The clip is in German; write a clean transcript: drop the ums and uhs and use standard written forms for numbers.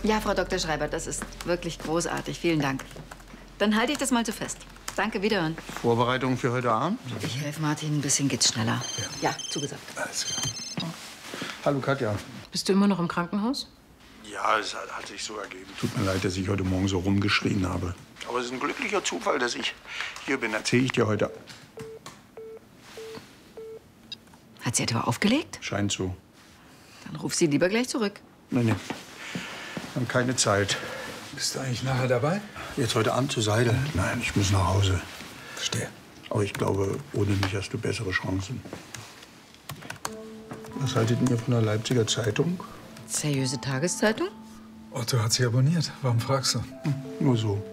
Ja, Frau Dr. Schreiber, das ist wirklich großartig. Vielen Dank. Dann halte ich das mal so fest. Danke, wiederhören. Vorbereitung für heute Abend? Ich helfe Martin, ein bisschen geht's schneller. Ja, zugesagt. Alles klar. Hallo, Katja. Bist du immer noch im Krankenhaus? Ja, es hat sich so ergeben. Tut mir leid, dass ich heute Morgen so rumgeschrien habe. Aber es ist ein glücklicher Zufall, dass ich hier bin. Erzähle ich dir heute. Hat sie etwa aufgelegt? Scheint so. Dann ruf sie lieber gleich zurück. Nee. Wir haben keine Zeit. Bist du eigentlich nachher dabei? Jetzt heute Abend zur Seide? Nein, ich muss nach Hause. Verstehe. Aber ich glaube, ohne mich hast du bessere Chancen. Was haltet ihr von der Leipziger Zeitung? Seriöse Tageszeitung? Otto hat sie abonniert. Warum fragst du? Nur so.